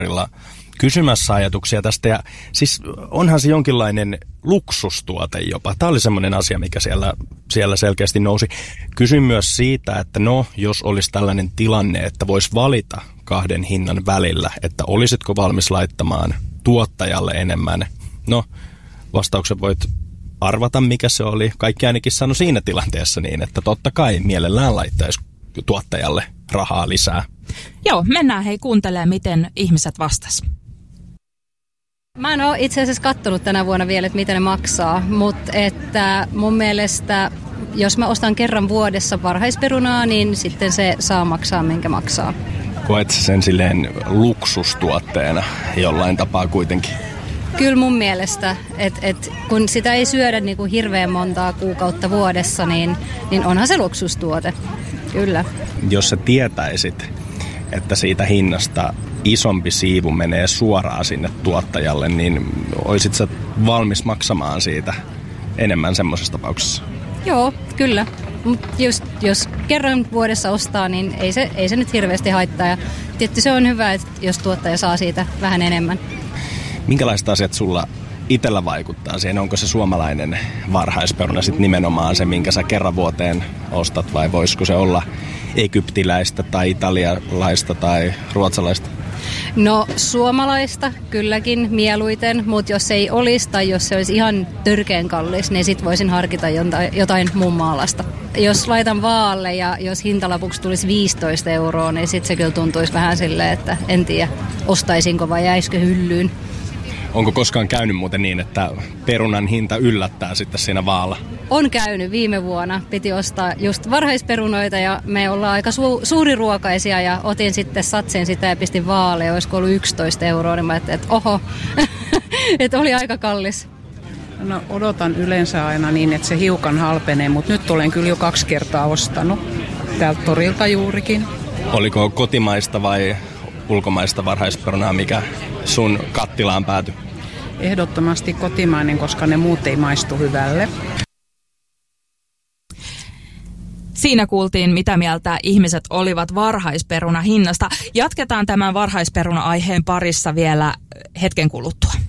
kysymässä ajatuksia tästä. Ja siis onhan se jonkinlainen luksustuote jopa. Tämä oli semmoinen asia, mikä siellä selkeästi nousi. Kysyn myös siitä, että jos olisi tällainen tilanne, että voisi valita kahden hinnan välillä, että olisitko valmis laittamaan tuottajalle enemmän. Vastauksen voit arvata, mikä se oli. Kaikki ainakin sanoi siinä tilanteessa niin, että totta kai mielellään laittaisi tuottajalle rahaa lisää. Joo, mennään kuuntelemaan, miten ihmiset vastas. Mä en ole itse asiassa katsonut tänä vuonna vielä, että mitä ne maksaa, mutta että mun mielestä, jos mä ostan kerran vuodessa varhaisperunaa, niin sitten se saa maksaa, minkä maksaa. Koet sen silleen luksustuotteena jollain tapaa kuitenkin? Kyllä mun mielestä, että kun sitä ei syödä niin kuin hirveän montaa kuukautta vuodessa, niin onhan se luksustuote, kyllä. Jos sä tietäisit, että siitä hinnasta isompi siivu menee suoraan sinne tuottajalle, niin oisit sä valmis maksamaan siitä enemmän semmoisessa tapauksessa? Joo, kyllä. Mutta jos kerran vuodessa ostaa, niin ei se nyt hirveästi haittaa. Ja tietysti se on hyvä, että jos tuottaja saa siitä vähän enemmän. Minkälaiset asiat sulla itsellä vaikuttaa siihen? Onko se suomalainen varhaisperuna sitten nimenomaan se, minkä sä kerran vuoteen ostat, vai voisiko se olla egyptiläistä tai italialaista tai ruotsalaista? No suomalaista kylläkin mieluiten, mutta jos ei olisi tai jos se olisi ihan törkeän kallis, niin sit voisin harkita jotain muun maalasta. Jos laitan vaalle ja jos hintalapuksi tulisi 15 €, niin sit se kyllä tuntuisi vähän silleen, että en tiedä ostaisinko vai jäisikö hyllyyn. Onko koskaan käynyt muuten niin, että perunan hinta yllättää sitten siinä vaalla? On käynyt viime vuonna. Piti ostaa just varhaisperunoita ja me ollaan aika suuriruokaisia ja otin sitten satsen sitä ja pistin vaalle ja olisiko ollut 11 €, niin mä ajattelin, että oho, että oli aika kallis. No odotan yleensä aina niin, että se hiukan halpenee, mutta nyt olen kyllä jo 2 kertaa ostanut täältä torilta juurikin. Oliko kotimaista vai ulkomaista varhaisperunaa, mikä sun kattilaan päätyi? Ehdottomasti kotimainen, koska ne muut ei maistu hyvälle. Siinä kuultiin, mitä mieltä ihmiset olivat varhaisperuna hinnasta. Jatketaan tämän varhaisperuna-aiheen parissa vielä hetken kuluttua.